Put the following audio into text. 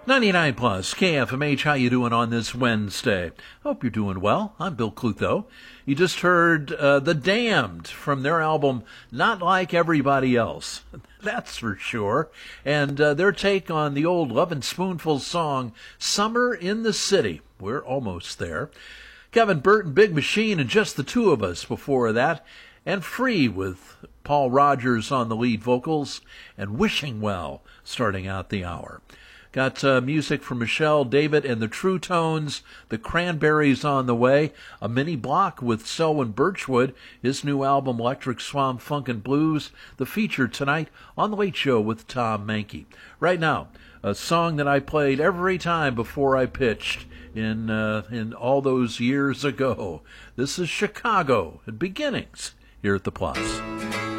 99 plus KFMH, how you doing on this Wednesday? Hope you're doing well. I'm Bill Clutho. You just heard The Damned from their album Not Like Everybody Else. That's for sure. And their take on the old Lovin' Spoonful song, Summer in the City. We're almost there. Kevin Burton, Big Machine, and Just the Two of Us before that. And Free with Paul Rogers on the lead vocals, and Wishing Well starting out the hour. Got music from Michelle David and the True Tones, the Cranberries on the way, a mini block with Selwyn Birchwood, his new album Electric Swamp Funk and Blues, the feature tonight on The Late Show with Tom Mankey. Right now, a song that I played every time before I pitched in all those years ago. This is Chicago at Beginnings here at The Plus.